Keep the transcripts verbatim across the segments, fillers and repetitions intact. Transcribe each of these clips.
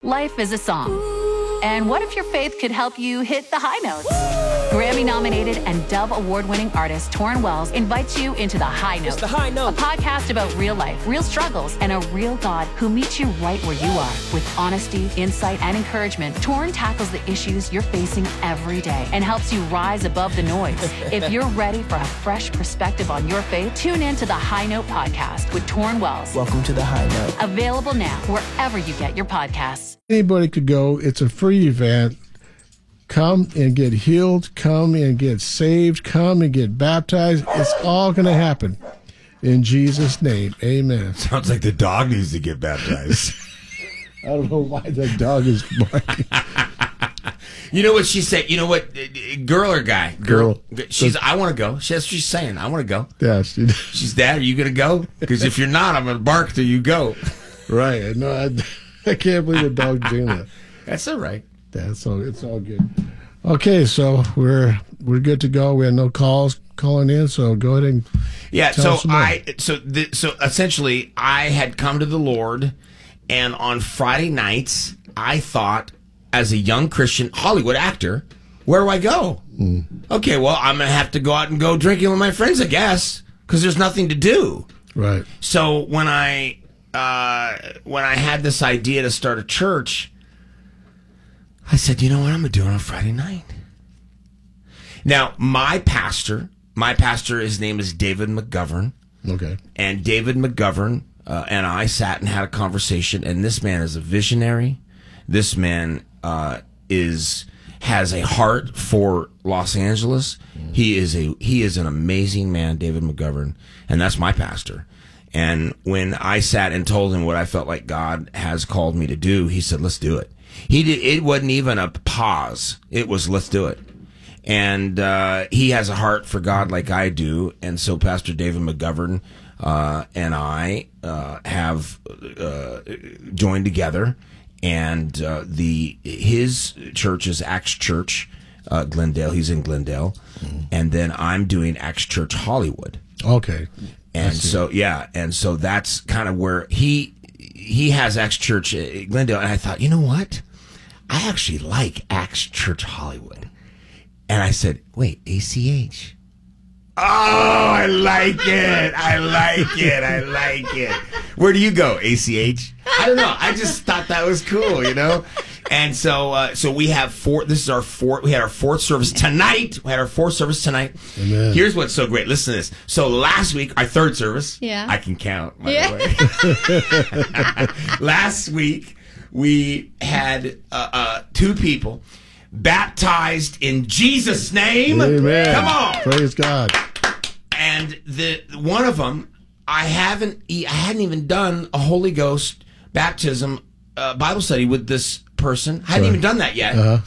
Life is a song. And what if your faith could help you hit the high notes? Grammy-nominated and Dove Award-winning artist Torrin Wells invites you into The High Note. It's The High Note. A podcast about real life, real struggles, and a real God who meets you right where you are. With honesty, insight, and encouragement, Torrin tackles the issues you're facing every day and helps you rise above the noise. If you're ready for a fresh perspective on your faith, tune in to The High Note podcast with Torrin Wells. Welcome to The High Note. Available now wherever you get your podcasts. Anybody could go. It's a free event. Come and get healed. Come and get saved. Come and get baptized. It's all going to happen in Jesus' name. Amen. Sounds like the dog needs to get baptized. I don't know why the dog is barking. You know what she said? You know what? Girl or guy? Girl. She's. I want to go. That's what she's saying. I want to go. Yeah, she, She's, Dad, are you going to go? Because if you're not, I'm going to bark till you go. right. No, I, I can't believe the dog's doing that. That's all right. That's all. It's all good. Okay, so we're we're good to go. We had no calls calling in, so go ahead and yeah. tell So us some more. I so the, so essentially, I had come to the Lord, and on Friday nights, I thought, as a young Christian Hollywood actor, where do I go? Mm. Okay, well, I'm gonna have to go out and go drinking with my friends, I guess, because there's nothing to do. Right. So when I uh, when I had this idea to start a church, I said, you know what, I'm going to do it on Friday night. Now, my pastor, my pastor, his name is David McGovern. Okay. And David McGovern uh, and I sat and had a conversation, and this man is a visionary. This man uh, is has a heart for Los Angeles. Mm. He is a he is an amazing man, David McGovern, and that's my pastor. And when I sat and told him what I felt like God has called me to do, he said, let's do it. He did. It wasn't even a pause. It was, let's do it. And uh, he has a heart for God like I do. And so Pastor David McGovern uh, and I uh, have uh, joined together. And uh, the his church is Acts Church, uh, Glendale. He's in Glendale. Mm-hmm. And then I'm doing Acts Church Hollywood. Okay. And so, yeah. And so that's kind of where he... He has Acts Church at Glendale, and I thought, you know what? I actually like Acts Church Hollywood. And I said, wait, A C H. Oh, I like it. I like it. I like it. Where do you go, A C H? I don't know. I just thought that was cool, you know? And so uh, so we have four, this is our fourth, we had our fourth service tonight. We had our fourth service tonight. Amen. Here's what's so great. Listen to this. So last week, our third service. Yeah. I can count, by Yeah. the way. Last week, we had uh, uh, two people baptized in Jesus' name. Amen. Come on. Praise God. And the one of them, I haven't, I hadn't even done a Holy Ghost baptism uh, Bible study with this person. I hadn't Right. even done that yet. Uh-huh.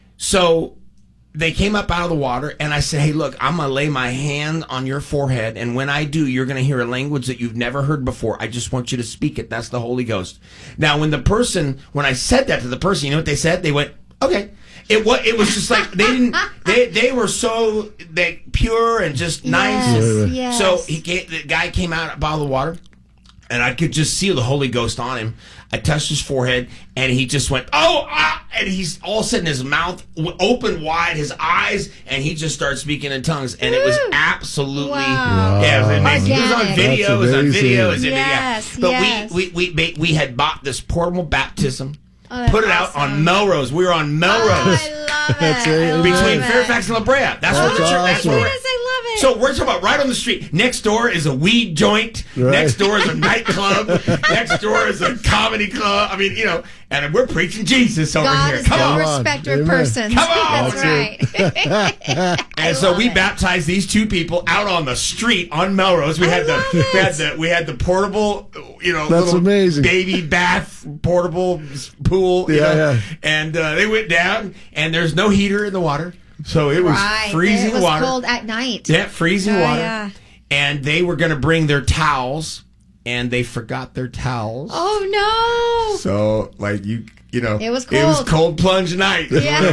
So they came up out of the water, and I said, hey, look, I'm going to lay my hand on your forehead, and when I do, you're going to hear a language that you've never heard before. I just want you to speak it. That's the Holy Ghost. Now, when the person, when I said that to the person, you know what they said? They went, okay. It was, it was just like, they didn't, they they were so they pure and just nice. Yes, yes. So he came, the guy came out out of the water, and I could just see the Holy Ghost on him. I touched his forehead, and he just went, oh, ah, and he's all of a sudden his mouth opened wide, his eyes, and he just started speaking in tongues, and it was absolutely, Wow. yeah, it was amazing. It was on Organic. video, it was on That's video, it amazing. was in Yes, video. But yes. we, we, we, we had bought this portable baptism, Oh, that's put it out awesome. on Melrose. We were on Melrose. Oh, I love That's it. it. I love Between it. Fairfax and La Brea. That's, That's where the church. That's awesome. where. Yes, I love it. So we're talking about right on the street. Next door is a weed joint. Right. Next door is a nightclub. Next door is a comedy club. I mean, you know, and we're preaching Jesus over God here. is Come no on. Come on. respecter of Amen. persons. Come on. That's right. And so love we it. baptized these two people out on the street on Melrose. We I had the love we it. had the we had the portable, you know, That's little amazing. baby bath portable pool. You Yeah, know? yeah. And uh, they went down, and there's no heater in the water, so it was Right. freezing It was water. cold at night. Yeah, freezing Oh, water. yeah. And they were going to bring their towels, and they forgot their towels. Oh, no. So, like, you you know, It was It was cold. cold plunge night. is Yeah.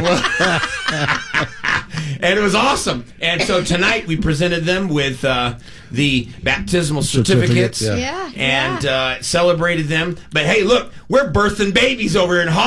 what it was. And it was awesome. And so tonight we presented them with uh, the baptismal certificates, Certificates, yeah. Yeah. and yeah. uh, celebrated them. But hey, look, we're birthing babies over here in Hollywood.